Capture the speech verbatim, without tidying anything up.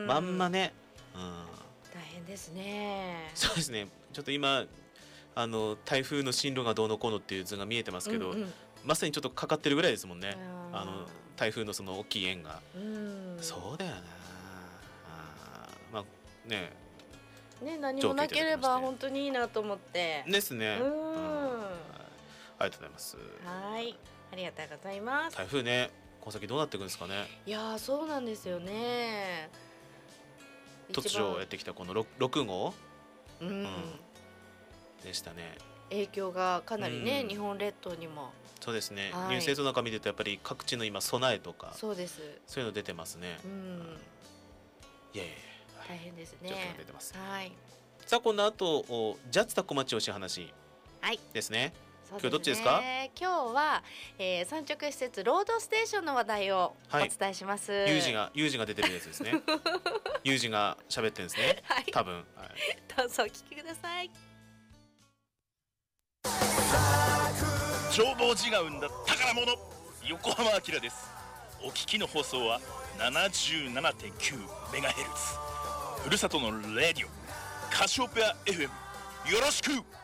まんまね、うん、 大変ですね。 そうですね。ちょっと今あの台風の進路がどうのこうのっていう図が見えてますけど、 うんうん、 まさにちょっとかかってるぐらいですもんね。あのあ台風のその大きい円が、 ーうんそうだよなあ。まあね、 ね、何情報いもなけれただきましてば本当にいいなと思って。 ですね。 ううんん。 はいありがとうございます。 はい、ありがとうございます。 台風ね、この先どうなっていくんですかね。 いやー、そうなんですよね。 突一番如やってきたこのろく号、 うん、 うんでしたね。 影響がかなりね、 うん日本列島にも。 そうですね。 はいニュース映像なんか見てるとやっぱり各地の今備えとかそうです。 そういうの出てますね。 うん、 いやいやいや、 大変ですちょっとね。 出てます。 はい。 さあこの後おジャッツタコ町おし話はい。 ですね。 そう今日どっちですか？ 今日は、えー、産直施設ロードステーションの話題をおはい伝えします。 ユージがユージが出てるやつですね。ユージが喋ってるんですね。 はい、 多分。はい、 どうぞお聞きください。 消防士が生んだ宝物、横浜明です。お聞きの放送は ななじゅうななてんきゅうメガヘルツ、ふるさとのレディオカシオペア エフエム、よろしく。